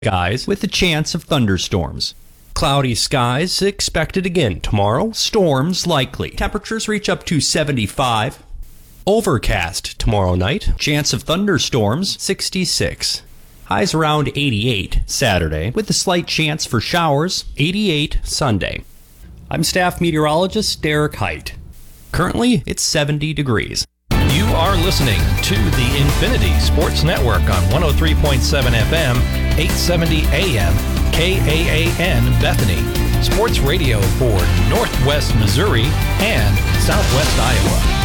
skies with a chance of thunderstorms. Cloudy skies expected again tomorrow. Storms likely. Temperatures reach up to 75. Overcast tomorrow night. Chance of thunderstorms 66. Highs around 88 Saturday with a slight chance for showers 88 Sunday. I'm staff meteorologist Derek Height. Currently it's 70 degrees. You are listening to the Infinity Sports Network on 103.7 FM, 870 AM, KAAN Bethany. Sports radio for Northwest Missouri and Southwest Iowa.